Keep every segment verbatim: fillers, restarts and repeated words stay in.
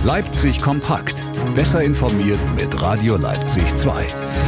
Leipzig kompakt. Besser informiert mit Radio Leipzig zwei.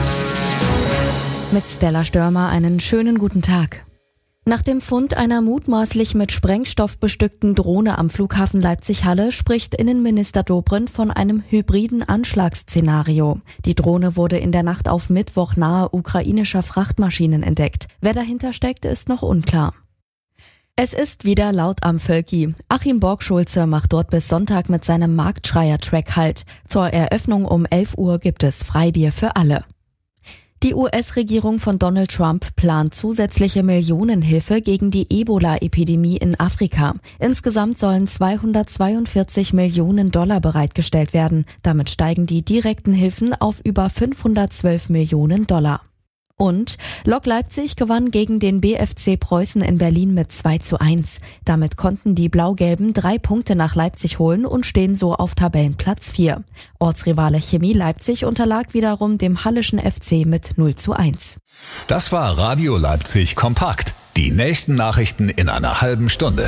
Mit Stella Störmer einen schönen guten Tag. Nach dem Fund einer mutmaßlich mit Sprengstoff bestückten Drohne am Flughafen Leipzig-Halle spricht Innenminister Dobrindt von einem hybriden Anschlagsszenario. Die Drohne wurde in der Nacht auf Mittwoch nahe ukrainischer Frachtmaschinen entdeckt. Wer dahinter steckt, ist noch unklar. Es ist wieder laut am Völki. Achim Borgschulze macht dort bis Sonntag mit seinem Marktschreier-Track Halt. Zur Eröffnung um elf Uhr gibt es Freibier für alle. Die U S-Regierung von Donald Trump plant zusätzliche Millionenhilfe gegen die Ebola-Epidemie in Afrika. Insgesamt sollen zweihundertzweiundvierzig Millionen Dollar bereitgestellt werden. Damit steigen die direkten Hilfen auf über fünfhundertzwölf Millionen Dollar. Und Lok Leipzig gewann gegen den B F C Preußen in Berlin mit zwei zu eins. Damit konnten die Blau-Gelben drei Punkte nach Leipzig holen und stehen so auf Tabellenplatz vier. Ortsrivale Chemie Leipzig unterlag wiederum dem Hallischen F C mit null zu eins. Das war Radio Leipzig kompakt. Die nächsten Nachrichten in einer halben Stunde.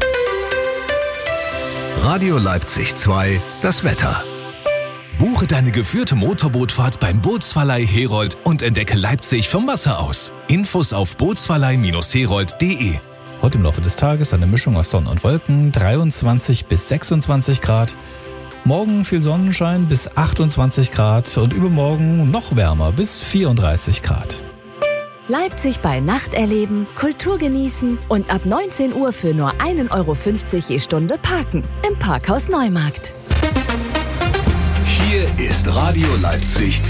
Radio Leipzig zwei, das Wetter. Buche deine geführte Motorbootfahrt beim Bootsverleih Herold und entdecke Leipzig vom Wasser aus. Infos auf bootsverleih Herold punkt de. Heute im Laufe des Tages eine Mischung aus Sonne und Wolken, dreiundzwanzig bis sechsundzwanzig Grad. Morgen viel Sonnenschein bis achtundzwanzig Grad und übermorgen noch wärmer bis vierunddreißig Grad. Leipzig bei Nacht erleben, Kultur genießen und ab neunzehn Uhr für nur ein Euro fünfzig je Stunde parken. Im Parkhaus Neumarkt. Hier ist Radio Leipzig